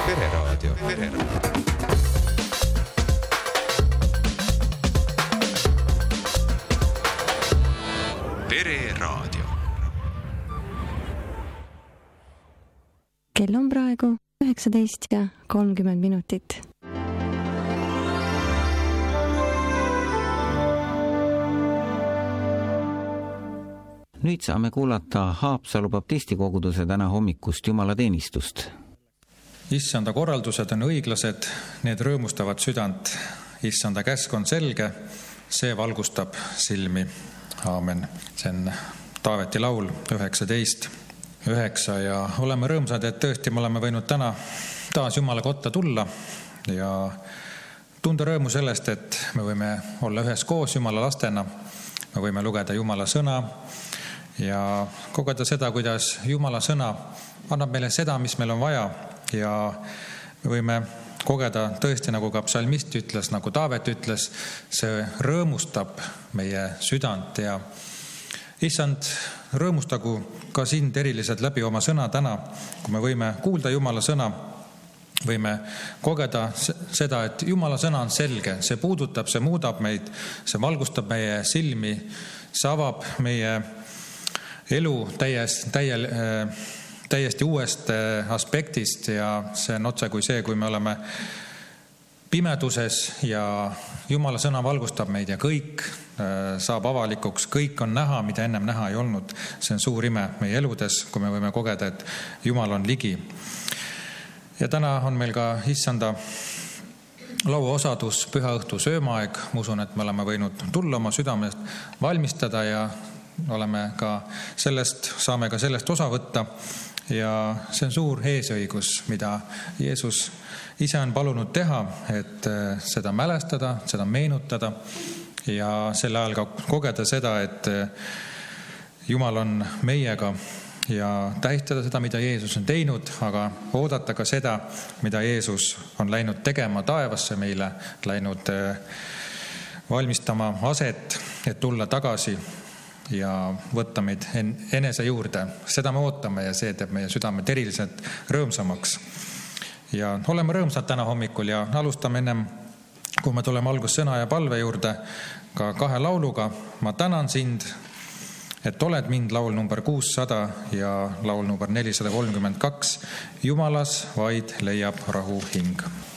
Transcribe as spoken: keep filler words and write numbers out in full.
Pereraadio. Pereraadio. Pereraadio. Kell on praegu üheksateist ja kolmkümmend minutit. Nüüd saame kuulata Haapsalu baptisti koguduse täna hommikust jumalateenistust. Issanda korraldused on õiglased, need rõõmustavad südant. Issanda käsk on selge, see valgustab silmi. Aamen. See on Taaveti laul üheksateist üheksa ja oleme rõõmsad, et tõesti me oleme võinud täna taas Jumala kotta tulla ja tunda rõõmu sellest, et me võime olla ühes koos Jumala lastena, me võime lugeda Jumala sõna ja kogeda seda, kuidas Jumala sõna annab meile seda, mis meil on vaja ja me võime kogeda tõesti, nagu ka psalmist ütles, nagu Taavet ütles, see rõõmustab meie südant ja Issand, rõõmustagu ka sind eriliselt läbi oma sõna täna, kui me võime kuulda Jumala sõna, võime kogeda seda, et Jumala sõna on selge, see puudutab, see muudab meid, see valgustab meie silmi, see avab meie elu täiesti, täiel, täiesti uuest aspektist ja see on otse kui see, kui me oleme pimeduses ja Jumala sõna valgustab meid ja kõik saab avalikuks, kõik on näha, mida ennem näha ei olnud. See on suur ime meie eludes, kui me võime kogeda, et Jumal on ligi. Ja täna on meil ka Issanda lauaosadus, pühaõhtu söömaaeg. Ma usun, et me oleme võinud tulla oma südamest valmistada ja oleme ka sellest, saame ka sellest osa võtta. Ja see on suur eesõigus, mida Jeesus ise on palunud teha, et seda mälestada, seda meenutada ja selle ajal ka kogeda seda, et Jumal on meiega ja tähistada seda, mida Jeesus on teinud, aga oodata ka seda, mida Jeesus on läinud tegema taevasse meile, läinud valmistama aset, et tulla tagasi ja võtta meid enese juurde. Seda me ootame ja see teeb meie südamed eriliselt rõõmsamaks. Ja oleme rõõmsad täna hommikul ja alustame ennem, kui me tuleme algussõna ja palve juurde, ka kahe lauluga. Ma tänan sind, et oled mind, laul number kuussada ja laul number nelisada kolmkümmend kaks. Jumalas vaid leiab rahu hing.